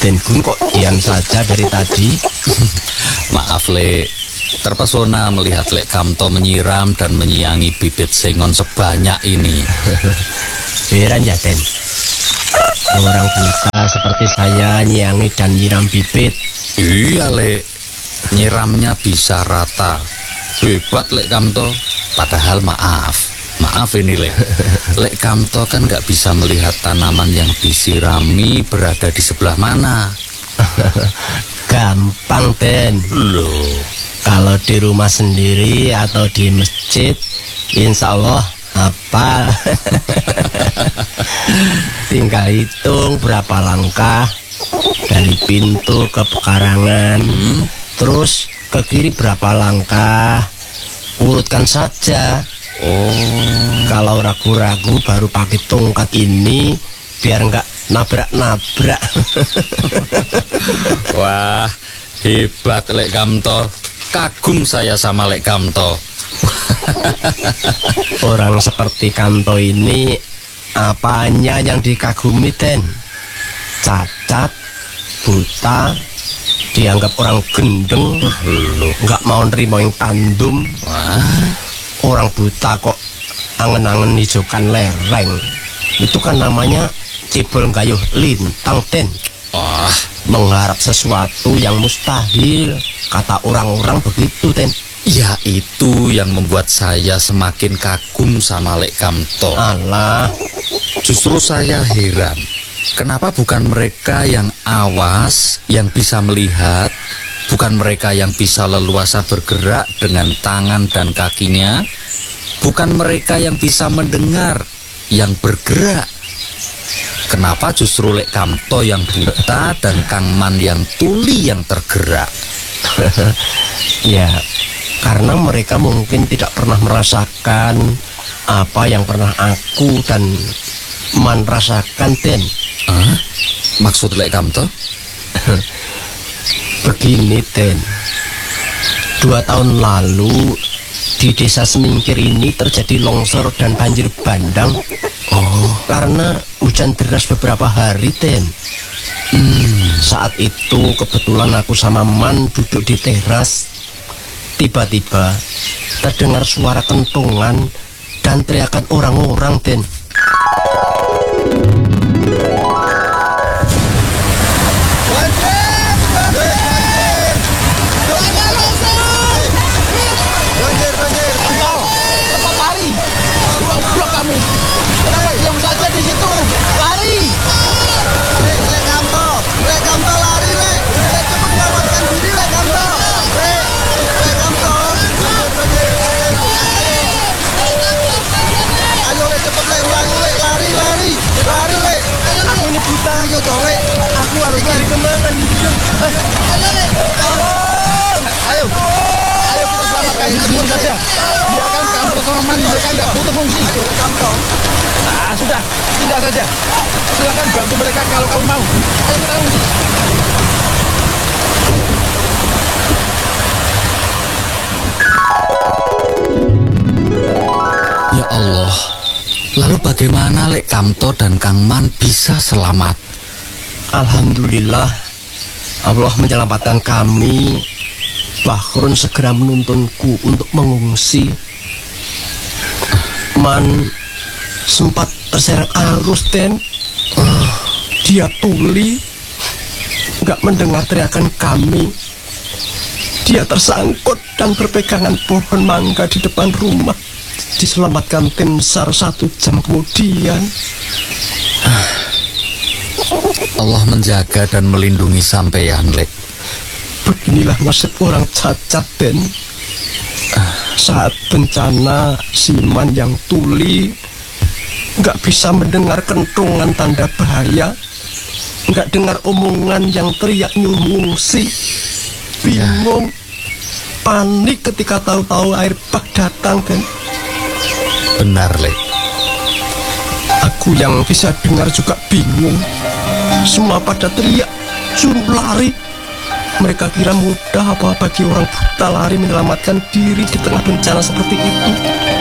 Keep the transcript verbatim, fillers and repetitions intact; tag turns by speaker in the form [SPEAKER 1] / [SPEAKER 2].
[SPEAKER 1] Den Gun kok diam saja dari tadi?
[SPEAKER 2] Maaf Lek, terpesona melihat Lek Kamto menyiram dan menyiangi bibit sengon sebanyak ini.
[SPEAKER 1] Heran ya Den, orang buta seperti saya nyiangi dan nyiram bibit.
[SPEAKER 2] Iya Lek, nyiramnya bisa rata. Hebat Lek Kamto. Padahal maaf Maaf ini Lek, Lek Kamto kan gak bisa melihat tanaman yang disirami berada di sebelah mana.
[SPEAKER 1] Gampang Den.
[SPEAKER 2] Loh,
[SPEAKER 1] kalau di rumah sendiri atau di masjid, insya Allah hafal. Tinggal hitung berapa langkah dari pintu ke pekarangan, hmm. terus ke kiri berapa langkah, urutkan saja.
[SPEAKER 2] Oh,
[SPEAKER 1] kalau ragu-ragu baru pakai tongkat ini biar nggak nabrak-nabrak.
[SPEAKER 2] Wah, hebat Lek Kamto. Kagum saya sama Lek Kamto.
[SPEAKER 1] Orang seperti Kamto ini apanya yang dikagumi Den? Cacat, buta, dianggap orang gendeng, nggak mau nerima yang tandum.
[SPEAKER 2] Wah,
[SPEAKER 1] orang buta kok angen-angen hijaukan lereng. Itu kan namanya cebol gayuh lintang Den.
[SPEAKER 2] Wah,
[SPEAKER 1] mengharap sesuatu yang mustahil, kata orang-orang begitu Den.
[SPEAKER 2] ya itu yang membuat saya semakin kagum sama Lek Kamto.
[SPEAKER 1] Alah,
[SPEAKER 2] justru saya heran, kenapa bukan mereka yang awas, yang bisa melihat, bukan mereka yang bisa leluasa bergerak dengan tangan dan kakinya, bukan mereka yang bisa mendengar, yang bergerak. Kenapa justru Lek Kamto yang buta dan Kang Man yang tuli yang tergerak?
[SPEAKER 1] Ya, karena mereka mungkin tidak pernah merasakan apa yang pernah aku dan Man rasakan Den.
[SPEAKER 2] Hah? Maksud Lek Kamto?
[SPEAKER 1] Begini Den, dua tahun lalu di desa Semingkir ini terjadi longsor dan banjir bandang. Oh, karena hujan deras beberapa hari Den. hmm, Saat itu kebetulan aku sama Man duduk di teras. Tiba-tiba terdengar suara kentongan dan teriakan orang-orang Den.
[SPEAKER 3] Aku harus lari kemana nih? Ayo, ayo kita selamatkan semua saja. Biarkan kantor Korman mereka nggak butuh fungsi. Nah, sudah, tinggal saja. Silakan bantu mereka kalau kamu mau. Ayo kita fungsi.
[SPEAKER 2] Ya Allah, lalu bagaimana Lek Kamto dan Kang Man bisa selamat?
[SPEAKER 1] Alhamdulillah, Allah menyelamatkan kami. Bahrun segera menuntunku untuk mengungsi. Man sempat terseret arus Den. uh, Dia tuli, gak mendengar teriakan kami. Dia tersangkut dan berpegangan pohon mangga di depan rumah. Diselamatkan tim SAR satu jam kemudian.
[SPEAKER 2] Allah menjaga dan melindungi sampeyan Lek.
[SPEAKER 1] Beginilah nasib orang cacat Den. Saat bencana, Siman yang tuli nggak bisa mendengar kentongan tanda bahaya, nggak dengar omongan yang teriak nyuruh ngungsi, bingung, panik ketika tahu-tahu air bah datang kan.
[SPEAKER 2] Benar Lek.
[SPEAKER 1] Aku yang bisa dengar juga bingung. Semua pada teriak, suruh lari. Mereka kira mudah apa bagi orang buta lari menyelamatkan diri di tengah bencana seperti itu.